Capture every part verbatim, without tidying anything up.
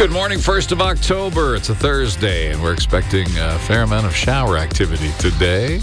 Good morning, first of October. It's a Thursday, and we're expecting a fair amount of shower activity today.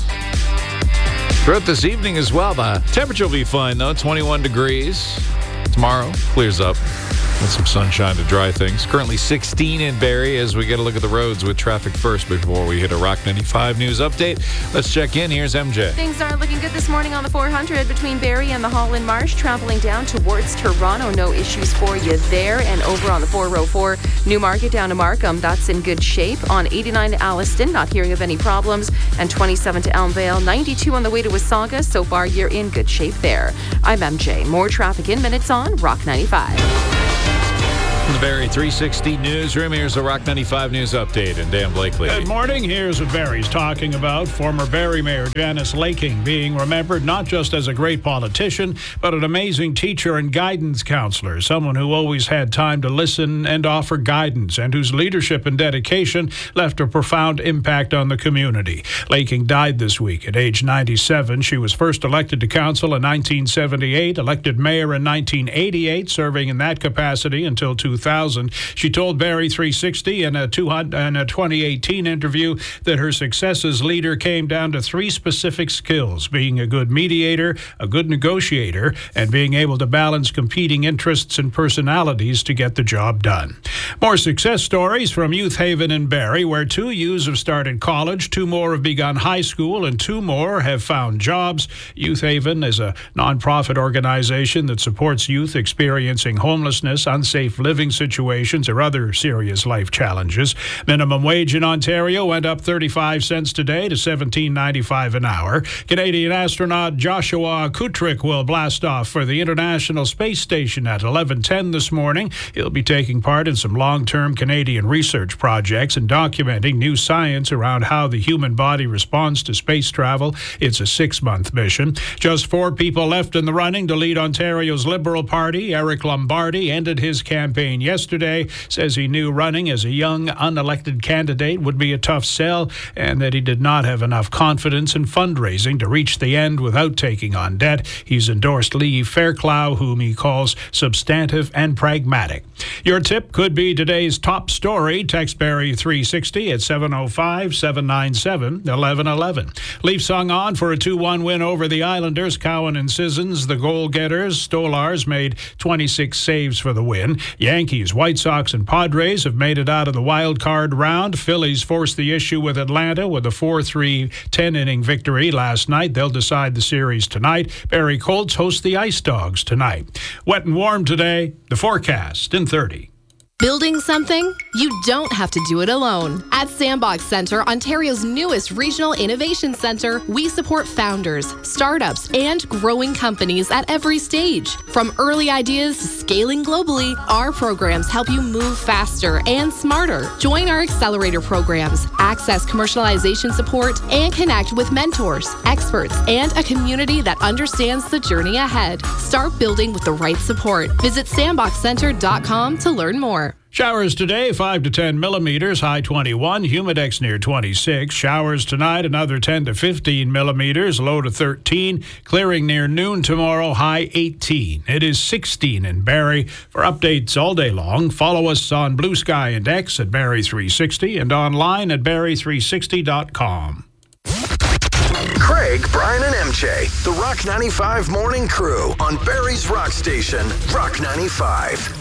Throughout this evening as well, the temperature will be fine, though. twenty-one degrees. Tomorrow, clears up. With some sunshine to dry things. Currently sixteen in Barrie as we get a look at the roads with traffic first before we hit a Rock ninety-five news update. Let's check in. Here's M J. Things are looking good this morning on the four hundred between Barrie and the Holland Marsh. Traveling down towards Toronto. No issues for you there. And over on the four oh four, Newmarket down to Markham. That's in good shape. On eighty-nine to Alliston, not hearing of any problems. And twenty-seven to Elmvale. ninety-two on the way to Wasaga. So far, you're in good shape there. I'm M J. More traffic in minutes on Rock ninety-five. From the Barrie three sixty newsroom, here's the Rock ninety-five news update, and Dan Blakely. Good morning. Here's what Barrie's talking about. Former Barrie Mayor Janice Laking being remembered not just as a great politician, but an amazing teacher and guidance counselor, someone who always had time to listen and offer guidance, and whose leadership and dedication left a profound impact on the community. Laking died this week at age ninety-seven. She was first elected to council in nineteen seventy-eight, elected mayor in nineteen eighty-eight, serving in that capacity until two thousand. She told Barrie three sixty in a, two hundred, in a twenty eighteen interview that her success as leader came down to three specific skills: being a good mediator, a good negotiator, and being able to balance competing interests and personalities to get the job done. More success stories from Youth Haven in Barrie, where two youths have started college, two more have begun high school, and two more have found jobs. Youth Haven is a nonprofit organization that supports youth experiencing homelessness, unsafe living situations, or other serious life challenges. Minimum wage in Ontario went up thirty-five cents today to seventeen ninety-five an hour. Canadian astronaut Joshua Kutrick will blast off for the International Space Station at eleven ten this morning. He'll be taking part in some long-term Canadian research projects and documenting new science around how the human body responds to space travel. It's a six-month mission. Just four people left in the running to lead Ontario's Liberal Party. Eric Lombardi ended his campaign yesterday, says he knew running as a young, unelected candidate would be a tough sell, and that he did not have enough confidence in fundraising to reach the end without taking on debt. He's endorsed Lee Fairclough, whom he calls substantive and pragmatic. Your tip could be today's top story. Text Barrie three sixty at seven oh five, seven nine seven, eleven eleven. Leafs hung on for a two one win over the Islanders. Cowan and Sissons, the goal-getters. Stolars made twenty-six saves for the win. Yankees, White Sox, and Padres have made it out of the wild card round. Phillies forced the issue with Atlanta with a four three ten-inning victory last night. They'll decide the series tonight. Barrie Colts host the Ice Dogs tonight. Wet and warm today. The forecast in thirty. Building something? You don't have to do it alone. At Sandbox Centre, Ontario's newest regional innovation centre, we support founders, startups, and growing companies at every stage. From early ideas to scaling globally, our programs help you move faster and smarter. Join our accelerator programs, access commercialization support, and connect with mentors, experts, and a community that understands the journey ahead. Start building with the right support. Visit sandbox centre dot com to learn more. Showers today, five to ten millimeters, high twenty-one, humidex near twenty-six. Showers tonight, another ten to fifteen millimeters, low to thirteen. Clearing near noon tomorrow, high eighteen. It is sixteen in Barrie. For updates all day long, follow us on Blue Sky and X at Barrie three sixty and online at barrie three sixty dot com. Craig, Brian, and M J, the Rock ninety-five Morning Crew on Barrie's Rock Station, Rock ninety-five.